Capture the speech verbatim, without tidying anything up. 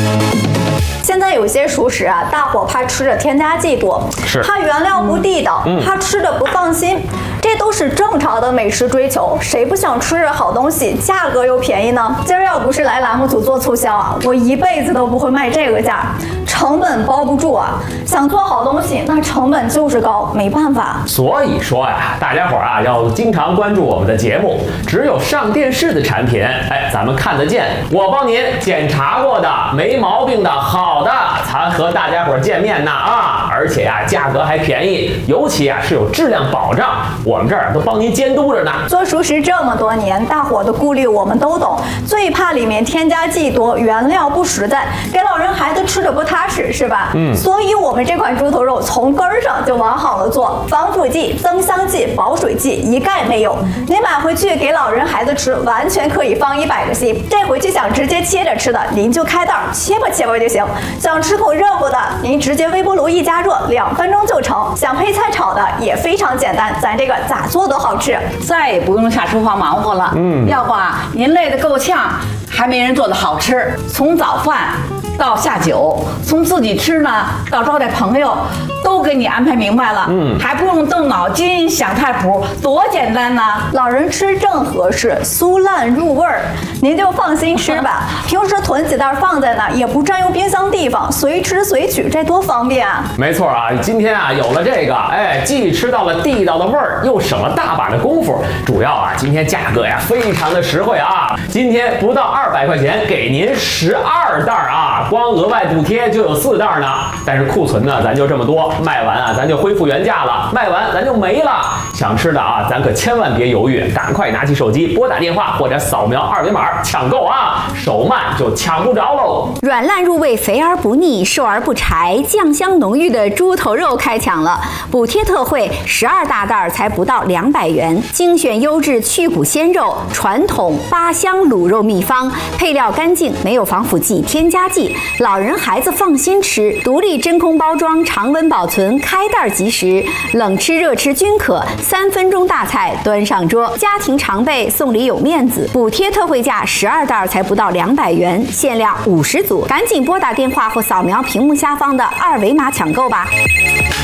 现在有些熟食啊，大伙怕吃着添加剂多， 是怕原料不地道， 嗯、 怕吃着不放心，这都是正常的美食追求。谁不想吃着好东西，价格又便宜呢？今儿要不是来栏目组做促销啊，我一辈子都不会卖这个价，成本包不住啊。想做好东西，那成本就是高，没办法。 所以说呀，大家伙儿啊要经常关注我们的节目，只有上电视的产品，哎，咱们看得见，我帮您检查过的，没毛病的，好的，才和大家伙儿见面呢啊！而且呀，价格还便宜，尤其啊是有质量保障，我们这儿都帮您监督着呢。 做熟食这么多年，大伙的顾虑我们都懂，最怕里面添加剂多，原料不实在，给老人孩子吃着不踏实，是吧？嗯。所以我们这款猪头肉从根儿上就往好了做，防腐剂、增香剂、保水剂一概没有。您买回去给老人孩子吃，完全可以放一百个心。这回去想直接切着吃的，您就开袋切吧切吧就行。想吃口热乎的，您直接微波炉一加热，两分钟就成。想配菜炒的也非常简单，咱这个咋做都好吃。 再也不用下厨房忙活了。嗯，要不啊，您累得够呛，还没人做的好吃。从早饭到下酒，从自己吃呢到招待朋友，都给你安排明白了。嗯，还不用动脑筋想菜谱，多简单呢！ 老人吃正合适，酥烂入味儿，您就放心吃吧。平时囤几袋放在那，也不占用冰箱地方，随吃随取，这多方便啊！ 没错啊，今天啊有了这个，哎，既吃到了地道的味儿，又省了大把的功夫。主要啊，今天价格呀非常的实惠啊，今天不到二百块钱，给您十二袋啊，光额外补贴就有四袋呢。但是库存呢，咱就这么多，卖完啊，咱就恢复原价了，卖完咱就没了。想吃的啊，咱可千万别犹豫，赶快拿起手机拨打电话或者扫描二维码抢购啊，手慢就抢不着喽。 软烂入味，肥而不腻，瘦而不柴，酱香浓郁的猪头肉开抢了，补贴特惠，十二大袋才不到两百元，精选优质去骨鲜肉，传统八香卤肉秘方，配料干净，没有防腐剂、添加剂，老人孩子放心吃，独立真空包装，常温保存，开袋即食，冷吃热吃均可，三分钟大菜端上桌，家庭常备，送礼有面子，补贴特惠价十二袋才不到两百元，限量五十组，赶紧拨打电话或扫描屏幕下方的二维码抢购吧。